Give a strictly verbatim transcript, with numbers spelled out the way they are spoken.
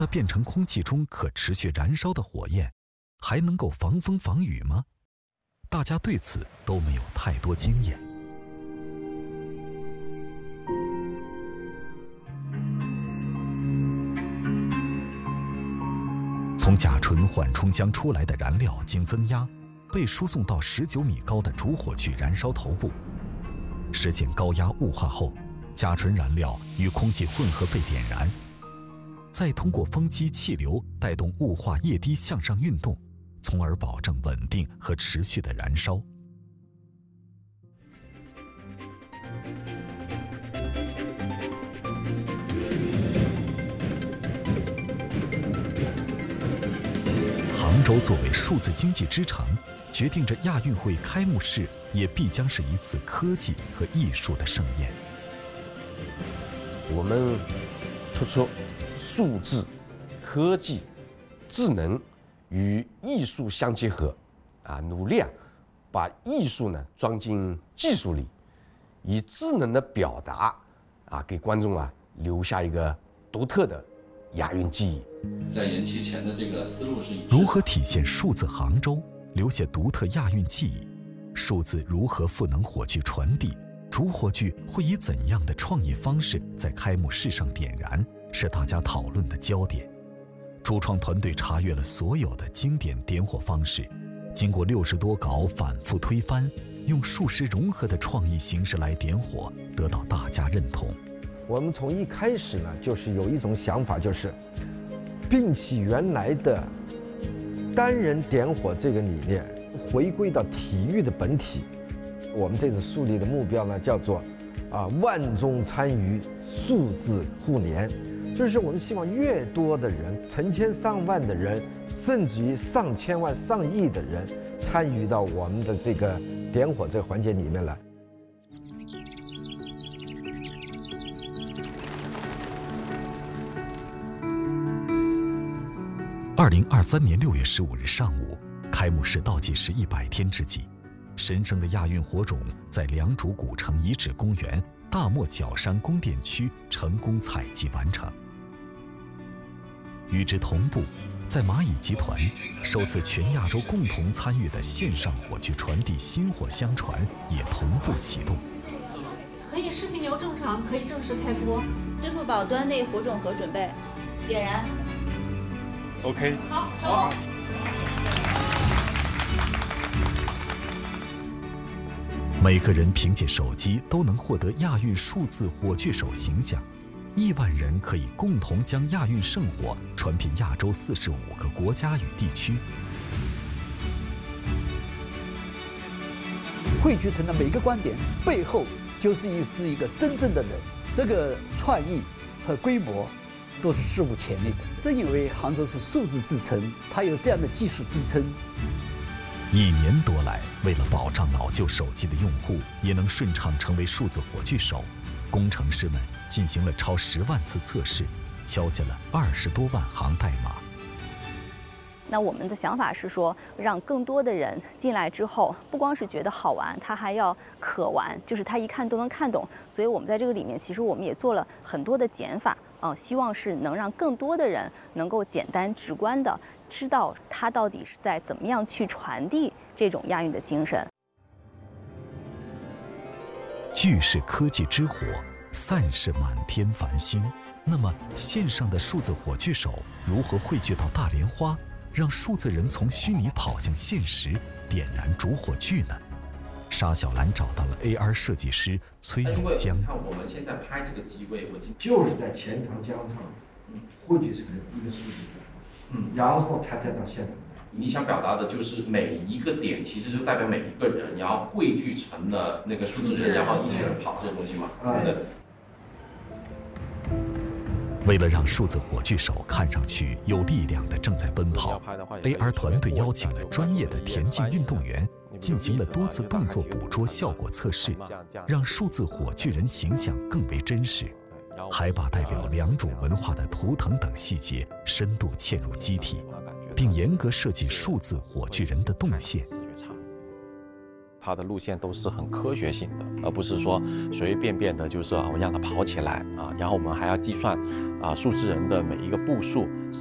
那变成空气中可持续燃烧的火焰，还能够防风防雨吗？大家对此都没有太多经验。从甲醇缓冲箱出来的燃料经增压，被输送到十九米高的主火炬燃烧头部，实现高压雾化后，甲醇燃料与空气混合被点燃，再通过风机气流带动雾化液滴向上运动，从而保证稳定和持续的燃烧。杭州作为数字经济之城，决定着亚运会开幕式也必将是一次科技和艺术的盛宴。 我们突出数字、科技、智能与艺术相结合，啊，努力啊，把艺术呢装进技术里，以智能的表达啊，给观众啊留下一个独特的亚运记忆。 在延期前的这个思路是如何体现数字杭州，留下独特亚运记忆？数字如何赋能火炬传递？主火炬会以怎样的创意方式在开幕式上点燃，是大家讨论的焦点。主创团队查阅了所有的经典点火方式，经过六十多稿反复推翻，用数十融合的创意形式来点火，得到大家认同。 我们从一开始呢，就是有一种想法，就是摒弃原来的单人点火这个理念，回归到体育的本体。我们这次树立的目标呢，叫做啊万众参与，数字互联，就是我们希望越多的人，成千上万的人，甚至于上千万、上亿的人参与到我们的这个点火这个环节里面来。 二零二三年六月十五日上午，开幕式倒计时一百天之际，神圣的亚运火种在良渚古城遗址公园大漠角山宫殿区成功采集完成。与之同步，在蚂蚁集团首次全亚洲共同参与的线上火炬传递薪火相传也同步启动。 可以视频流正常，可以正式开播。 支付宝端内火种盒准备，点燃。 OK， 好，好。 每个人凭借手机都能获得亚运数字火炬手形象，亿万人可以共同将亚运圣火传遍亚洲四十五个国家与地区。 汇聚成的每一个观点背后，就是一是一个真正的人，这个创意和规模都是史无前例的。正因为杭州是数字之城，它有这样的技术支撑。 一年多来，为了保障老旧手机的用户也能顺畅成为数字火炬手，工程师们进行了超十万次测试，敲下了二十多万行代码。 那我们的想法是说，让更多的人进来之后，不光是觉得好玩，他还要可玩，就是他一看都能看懂。所以我们在这个里面，其实我们也做了很多的减法啊、呃，希望是能让更多的人能够简单直观的知道他到底是在怎么样去传递这种亚运的精神。 聚是科技之火，散是满天繁星。那么，线上的数字火炬手如何汇聚到大莲花？让数字人从虚拟跑向现实，点燃主火炬呢？沙小兰找到了 A R 设计师崔永江。 你看我们现在拍这个机位，我就是在钱塘江上汇聚成一个数字人，嗯，然后才再到现场。 你想表达的就是每一个点其实就代表每一个人，然后汇聚成了那个数字人，然后一起来跑这个东西嘛，对不对？ 为了让数字火炬手看上去有力量的正在奔跑 ，A R 团队邀请了专业的田径运动员，进行了多次动作捕捉效果测试，让数字火炬人形象更为真实，还把代表良渚文化的图腾等细节深度嵌入机体，并严格设计数字火炬人的动线。 它的路线都是很科学性的，而不是说随随便便的，就是我让它跑起来啊，然后我们还要计算啊数字人的每一个步数。